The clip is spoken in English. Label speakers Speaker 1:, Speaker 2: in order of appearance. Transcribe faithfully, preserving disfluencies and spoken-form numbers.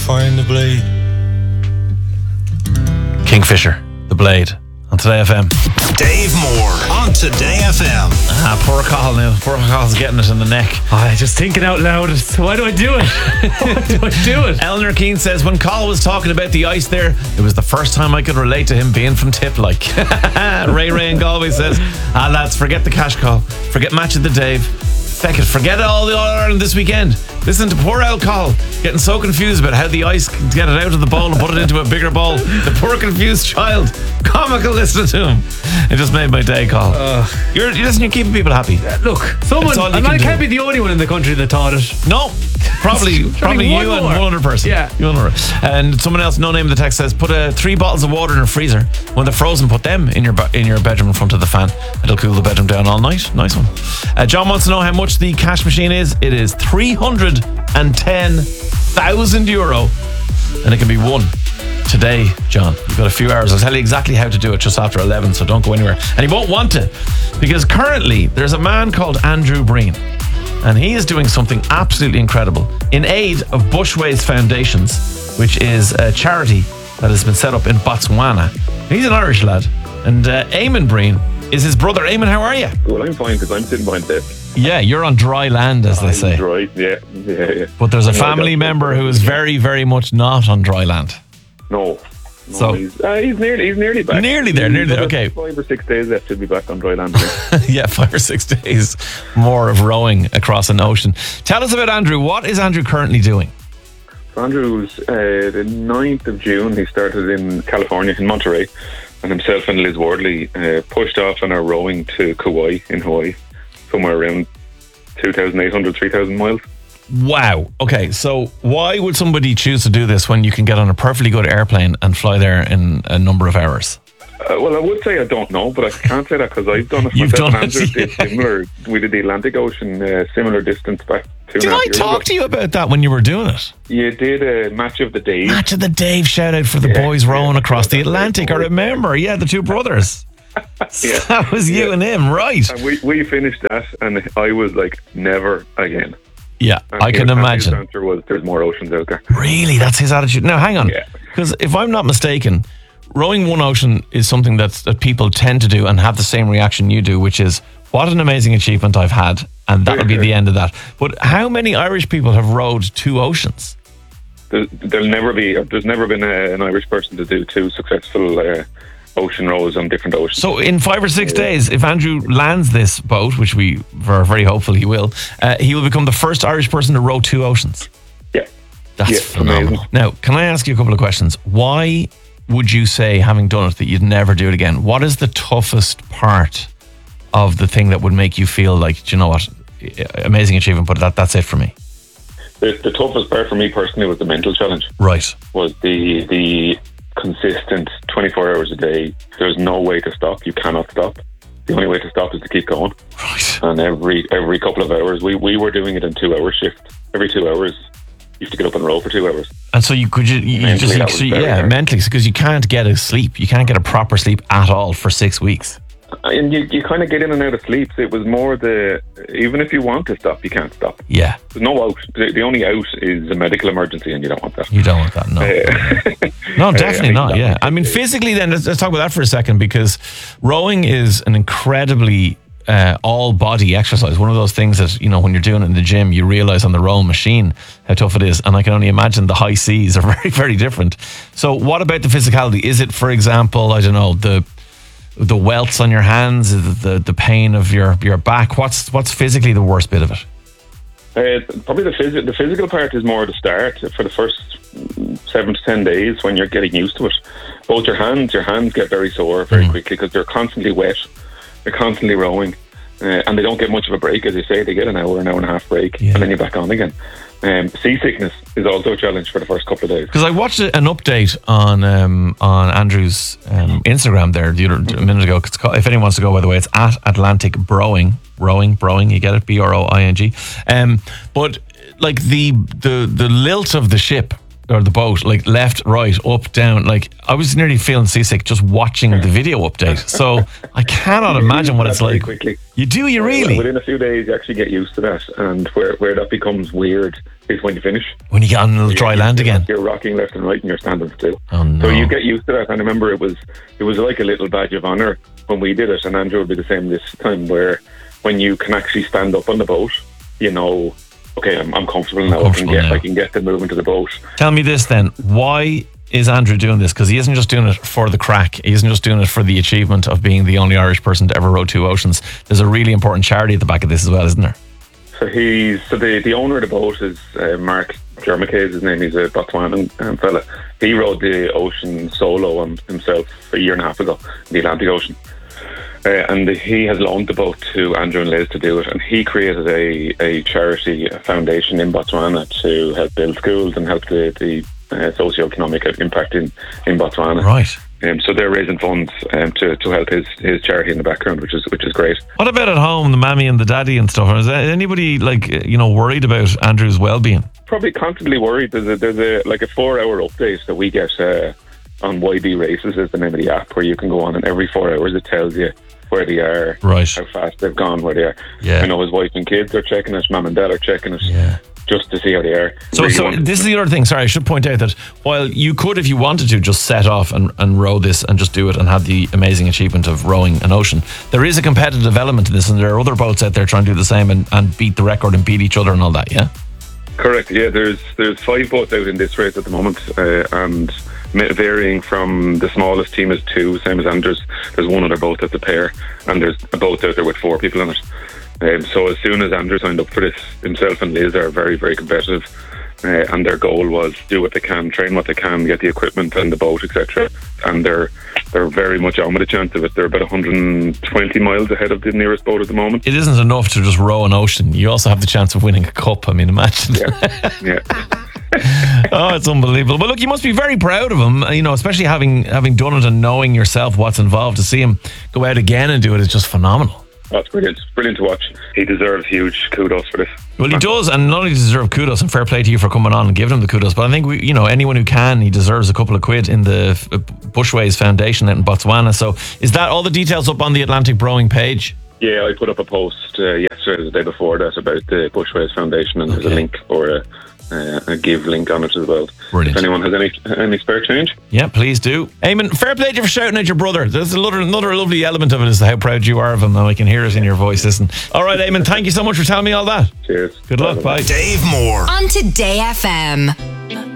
Speaker 1: find the blade.
Speaker 2: Kingfisher, The Blade, on Today F M.
Speaker 3: Dave Moore on Today F M.
Speaker 2: Ah, poor Cathal now. Poor Cathal's getting it in the neck.
Speaker 4: Oh, just thinking out loud. Why do I do it? Why do I do it?
Speaker 2: Eleanor Keane says, when Cathal was talking about the ice there, it was the first time I could relate to him being from Tip like. Ray Ray in Galway says, ah lads, forget the cash call. Forget Match of the Dave. Feck it, forget all the All Ireland this weekend. Listen to poor old Cathal getting so confused about how the ice can get it out of the bowl and put it into a bigger bowl. The poor confused child. Comical listening to him. It just made my day, Cathal. Uh, you're, you listen, you're keeping people happy.
Speaker 4: Look, someone, and I can't be the only one in the country that thought it.
Speaker 2: No, probably probably you and one other person.
Speaker 4: Yeah.
Speaker 2: You and, and someone else, no name in the text, says, put uh, three bottles of water in a freezer. When they're frozen, put them in your in your bedroom in front of the fan. It'll cool the bedroom down all night. Nice one. Uh, John wants to know how much the cash machine is. It is three hundred ten thousand euro, and it can be won today, John. You've got a few hours. I'll tell you exactly how to do it just after eleven, so don't go anywhere. And you won't want to, because currently there's a man called Andrew Breen, and he is doing something absolutely incredible in aid of Bushways Foundations, which is a charity that has been set up in Botswana. He's an Irish lad, and uh, Eamon Breen is his brother. Eamon, how are you?
Speaker 5: Well, I'm fine because I'm sitting behind this.
Speaker 2: Yeah, you're on dry land, as they
Speaker 5: I'm
Speaker 2: say.
Speaker 5: Dry, yeah, yeah, yeah.
Speaker 2: But there's a family member who is very, very much not on dry land.
Speaker 5: No. no
Speaker 2: so
Speaker 5: he's, uh, he's nearly he's nearly back.
Speaker 2: Nearly there, nearly there. Okay.
Speaker 5: Five or six days left to be back on dry land.
Speaker 2: Yeah, five or six days more of rowing across an ocean. Tell us about Andrew. What is Andrew currently doing?
Speaker 5: So Andrew's uh, the ninth of June. He started in California, in Monterey, and himself and Liz Wardley uh, pushed off and are rowing to Kauai in Hawaii, somewhere around two thousand eight hundred, three thousand miles.
Speaker 2: Wow. Okay, so why would somebody choose to do this when you can get on a perfectly good airplane and fly there in a number of hours?
Speaker 5: Uh, well, I would say I don't know, but I can't say that because I've done it.
Speaker 2: You've
Speaker 5: myself.
Speaker 2: done
Speaker 5: Andrew
Speaker 2: it,
Speaker 5: did
Speaker 2: yeah.
Speaker 5: similar. We did the Atlantic Ocean, uh, similar distance back two
Speaker 2: Did
Speaker 5: and a half
Speaker 2: I
Speaker 5: years
Speaker 2: talk
Speaker 5: ago.
Speaker 2: to you about that when you were doing it?
Speaker 5: You did a Match of the Dave.
Speaker 2: Match of the Dave shout out for the
Speaker 5: Yeah,
Speaker 2: boys rowing
Speaker 5: yeah,
Speaker 2: across the
Speaker 5: that's
Speaker 2: Atlantic. I
Speaker 5: right.
Speaker 2: remember, yeah, the two brothers.
Speaker 5: Yeah.
Speaker 2: That was you
Speaker 5: Yeah.
Speaker 2: and him, right?
Speaker 5: And we, we finished that, and I was like, never again.
Speaker 2: Yeah,
Speaker 5: And
Speaker 2: I can
Speaker 5: his, and
Speaker 2: imagine.
Speaker 5: His answer was, there's more oceans out there.
Speaker 2: Really? That's his attitude? Now, hang on.
Speaker 5: Yeah.
Speaker 2: Because if I'm not mistaken, rowing one ocean is something that's, that people tend to do and have the same reaction you do, which is, what an amazing achievement I've had, and that'll be the end of that. But how many Irish people have rowed two oceans?
Speaker 5: There, there'll never be, there's never been a, an Irish person to do two successful uh, ocean rows on different oceans.
Speaker 2: So in five or six days, if Andrew lands this boat, which we are very hopeful he will, uh, he will become the first Irish person to row two oceans.
Speaker 5: Yeah.
Speaker 2: That's
Speaker 5: Yeah,
Speaker 2: phenomenal.
Speaker 5: amazing.
Speaker 2: Now, can I ask you a couple of questions? Why would you say, having done it, that you'd never do it again? What is the toughest part of the thing that would make you feel like, do you know what, amazing achievement, but that, that's it for me?
Speaker 5: The, the toughest part for me personally was the mental challenge.
Speaker 2: Right.
Speaker 5: Was the the consistent twenty-four hours a day. There's no way to stop. You cannot stop. The only way to stop is to keep going.
Speaker 2: Right.
Speaker 5: And every every couple of hours, we, we were doing it in two hour shift. Every two hours, you have to get up and row for two hours.
Speaker 2: And so you could you, you
Speaker 5: Mentally,
Speaker 2: just
Speaker 5: that was
Speaker 2: so,
Speaker 5: very
Speaker 2: yeah
Speaker 5: hard.
Speaker 2: mentally, because you can't get a sleep, you can't get a proper sleep at all for six weeks.
Speaker 5: And you, you kind of get in and out of sleep. So it was more the, even if you want to stop, you can't stop.
Speaker 2: Yeah,
Speaker 5: There's no out. The, the only out is a medical emergency, and you don't want that.
Speaker 2: you don't want that. No,
Speaker 5: Uh,
Speaker 2: no, definitely
Speaker 5: I mean,
Speaker 2: not.
Speaker 5: that
Speaker 2: Yeah,
Speaker 5: was-
Speaker 2: I mean physically. Then let's, let's talk about that for a second, because rowing is an incredibly uh, all body exercise. One of those things that, you know, when you're doing it in the gym, you realize on the rowing machine how tough it is, and I can only imagine the high seas are very, very different. So, what about the physicality? Is it, for example, I don't know, the the welts on your hands, the the, the pain of your, your back? What's what's physically the worst bit of it?
Speaker 5: Uh, probably the, phys- the physical part is more the start for the first seven to ten days when you're getting used to it. Both your hands, your hands get very sore very mm. quickly because they're constantly wet. They're constantly rowing, uh, and they don't get much of a break, as you say. They get an hour, an hour and a half break, yeah. and then you're back on again. Um, seasickness is also a challenge for the first couple of days.
Speaker 2: Because I watched an update on um, on Andrew's um, Instagram there the other, a minute ago. It's called, if anyone wants to go, by the way, it's at Atlantic Browing. Rowing, Browing, you get it? B R O I N G. Um, but like the, the, the lilt of the ship or the boat, like left, right, up, down. Like I was nearly feeling seasick just watching the video update. So I cannot imagine what it's
Speaker 5: Very
Speaker 2: like.
Speaker 5: quickly.
Speaker 2: You do, you really?
Speaker 5: Within a few days, you actually get used to that, and where where that becomes weird is when you finish.
Speaker 2: When you get on the dry land again.
Speaker 5: You're rocking left and right, and you're standing still.
Speaker 2: Oh, no.
Speaker 5: So you get used to that. And I remember it was it was like a little badge of honour when we did it, and Andrew will be the same this time, where when you can actually stand up on the boat, you know, okay, I'm, I'm comfortable now.
Speaker 2: comfortable
Speaker 5: I can get
Speaker 2: now.
Speaker 5: I can get to move into the boat.
Speaker 2: Tell me this then. Why is Andrew doing this? Because he isn't just doing it for the crack. He isn't just doing it for the achievement of being the only Irish person to ever row two oceans. There's a really important charity at the back of this as well, isn't there?
Speaker 5: So he's so the the owner of the boat is uh, Mark Jermacay, his name. He's a Botswanan um, fella. He rode the ocean solo on himself a year and a half ago, in the Atlantic Ocean. Uh, and he has loaned the boat to Andrew and Liz to do it, and he created a, a charity a foundation in Botswana to help build schools and help the, the uh, socio-economic impact in, in Botswana.
Speaker 2: Right.
Speaker 5: Um, so they're raising funds um, to, to help his, his charity in the background, which is which is great.
Speaker 2: What about at home, the mammy and the daddy and stuff? Is anybody like you know worried about Andrew's well-being?
Speaker 5: Probably constantly worried. There's a, there's a like a four-hour update that we get uh, on Y B Races is the name of the app, where you can go on, and every four hours it tells you where they are,
Speaker 2: right,
Speaker 5: how fast they've gone, where they are.
Speaker 2: Yeah.
Speaker 5: I know his wife and kids are checking it, mum and dad are checking it,
Speaker 2: yeah,
Speaker 5: just to see how they are.
Speaker 2: So,
Speaker 5: Really
Speaker 2: so
Speaker 5: want-
Speaker 2: this is the other thing. Sorry, I should point out that while you could, if you wanted to, just set off and, and row this and just do it and have the amazing achievement of rowing an ocean, there is a competitive element to this, and there are other boats out there trying to do the same and, and beat the record and beat each other and all that. Yeah.
Speaker 5: Correct. Yeah, there's there's five boats out in this race at the moment, uh, and varying from the smallest team is two, same as Andrews. There's one other boat that's a pair, and there's a boat out there with four people in it. Um, so as soon as Andrew signed up for this, himself and Liz are very, very competitive, uh, and their goal was do what they can, train what they can, get the equipment and the boat, et cetera. And they're they're very much on with a chance of it. They're about one hundred twenty miles ahead of the nearest boat at the moment.
Speaker 2: It isn't enough to just row an ocean. You also have the chance of winning a cup. I mean, imagine.
Speaker 5: Yeah, yeah.
Speaker 2: Oh, it's unbelievable. But look, you must be very proud of him, you know, especially having having done it and knowing yourself what's involved. To see him go out again and do it is just phenomenal.
Speaker 5: That's brilliant. It's brilliant to watch. He deserves huge kudos for this.
Speaker 2: Well, he does, and not only does he deserve kudos, and fair play to you for coming on and giving him the kudos, but I think, we, you know, anyone who can, he deserves a couple of quid in the uh, Bushways Foundation out in Botswana. So is that all the details up on the Atlantic Rowing page?
Speaker 5: Yeah, I put up a post uh, yesterday, the day before that, about the Bushways Foundation, and there's a
Speaker 2: Okay.
Speaker 5: link or a, uh, a give link on it as well.
Speaker 2: Brilliant.
Speaker 5: If anyone has any any spare change.
Speaker 2: Yeah, please do. Eamon, fair play to you for shouting at your brother. There's another, another lovely element of it is how proud you are of him, and I can hear it in your voice. Listen. All right, Eamon, thank you so much for telling me all that.
Speaker 5: Cheers.
Speaker 2: Good luck. Bye.
Speaker 3: Dave Moore.
Speaker 1: On Today F M.